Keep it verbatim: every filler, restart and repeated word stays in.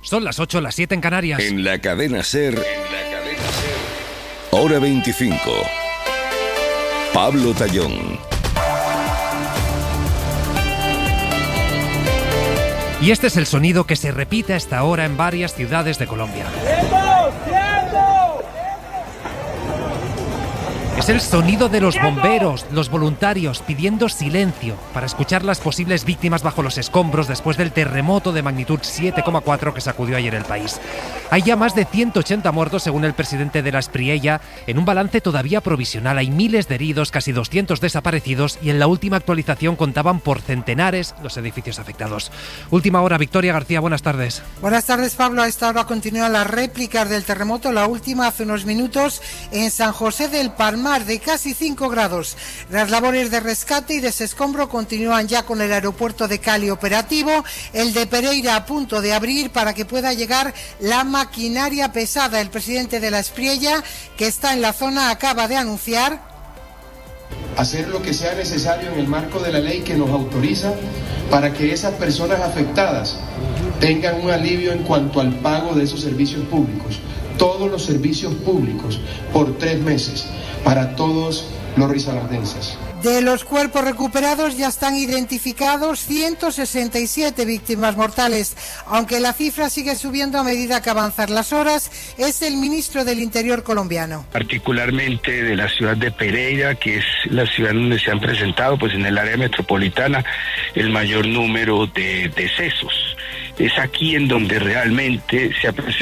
Son las ocho, las siete en Canarias. En la cadena SER, en la cadena SER, hora veinticinco. Pablo Tallón. Y este es el sonido que se repite hasta ahora en varias ciudades de Colombia. Es el sonido de los bomberos, los voluntarios, pidiendo silencio para escuchar las posibles víctimas bajo los escombros después del terremoto de magnitud siete coma cuatro que sacudió ayer el país. Hay ya más de ciento ochenta muertos, según el presidente de la Espriella, en un balance todavía provisional. Hay miles de heridos, casi doscientos desaparecidos, y en la última actualización contaban por centenares los edificios afectados. Última hora, Victoria García, buenas tardes. Buenas tardes, Pablo. A esta hora continúan las réplicas del terremoto, la última hace unos minutos en San José del Palmar, de casi cinco grados. Las labores de rescate y desescombro continúan ya con el aeropuerto de Cali operativo, el de Pereira a punto de abrir para que pueda llegar la maquinaria pesada. El presidente de la Espriella, que está en la zona, acaba de anunciar hacer lo que sea necesario en el marco de la ley que nos autoriza para que esas personas afectadas tengan un alivio en cuanto al pago de esos servicios públicos. Todos los servicios públicos por tres meses para todos los risaraldenses. De los cuerpos recuperados ya están identificados ciento sesenta y siete víctimas mortales, aunque la cifra sigue subiendo a medida que avanzan las horas. Es el ministro del Interior colombiano. Particularmente de la ciudad de Pereira, que es la ciudad donde se han presentado, pues en el área metropolitana, el mayor número de decesos. Es aquí en donde realmente se ha presentado